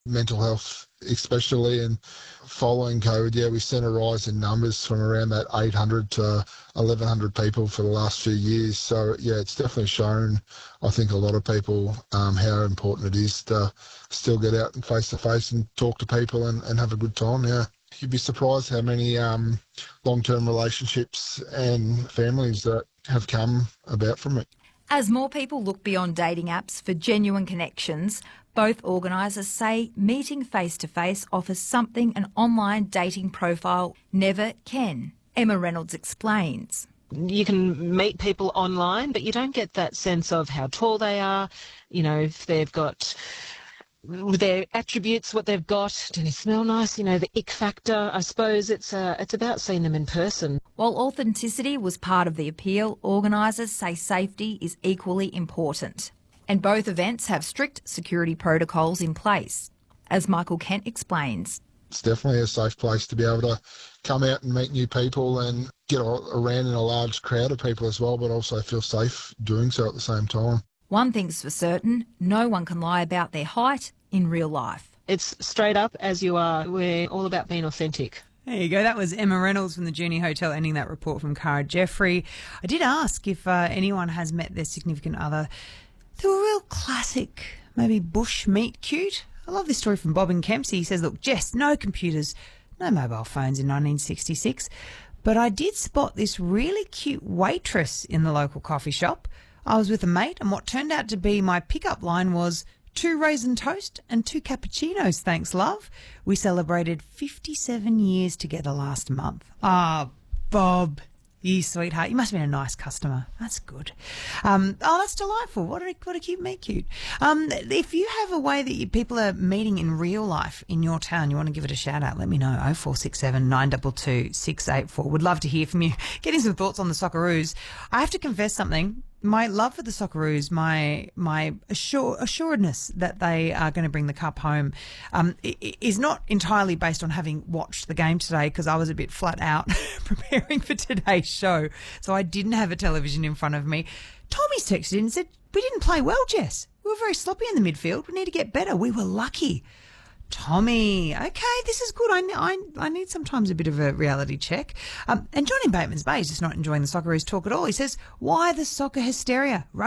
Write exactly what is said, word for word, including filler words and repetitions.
mental health especially, and following COVID, yeah, we've seen a rise in numbers from around that eight hundred to eleven hundred people for the last few years. So, yeah, it's definitely shown, I think, a lot of people um, how important it is to still get out and face-to-face and talk to people and, and have a good time, yeah. You'd be surprised how many um, long-term relationships and families that have come about from it. As more people look beyond dating apps for genuine connections, both organisers say meeting face-to-face offers something an online dating profile never can. Emma Reynolds explains. You can meet people online, but you don't get that sense of how tall they are, you know, if they've got their attributes, what they've got, do they smell nice, you know, the ick factor. I suppose it's uh, it's about seeing them in person. While authenticity was part of the appeal, organisers say safety is equally important. And both events have strict security protocols in place. As Michael Kent explains. It's definitely a safe place to be able to come out and meet new people and get around in a large crowd of people as well, but also feel safe doing so at the same time. One thing's for certain, no one can lie about their height in real life. It's straight up as you are. We're all about being authentic. There you go. That was Emma Reynolds from the Journey Hotel, ending that report from Cara Jeffrey. I did ask if uh, anyone has met their significant other through a real classic, maybe bush meet cute. I love this story from Bob in Kempsey. He says, look, Jess, no computers, no mobile phones in nineteen sixty-six, but I did spot this really cute waitress in the local coffee shop. I was with a mate, and what turned out to be my pickup line was two raisin toast and two cappuccinos, thanks, love. We celebrated fifty-seven years together last month. Ah, Bob, you sweetheart. You must have been a nice customer. That's good. Um, oh, that's delightful. What a, what a cute meet cute. Um, if you have a way that you, people are meeting in real life in your town, you want to give it a shout out, let me know. oh four six seven, nine two two, six eight four. Would love to hear from you. Getting some thoughts on the Socceroos. I have to confess something. My love for the Socceroos, my my assure, assuredness that they are going to bring the cup home, um, is not entirely based on having watched the game today, because I was a bit flat out preparing for today's show, so I didn't have a television in front of me. Tommy's texted in and said, we didn't play well, Jess. We were very sloppy in the midfield. We need to get better. We were lucky. Tommy, okay, this is good. I, I, I need sometimes a bit of a reality check. Um, and John in Bateman's Bay is just not enjoying the Socceroos talk at all. He says, why the soccer hysteria?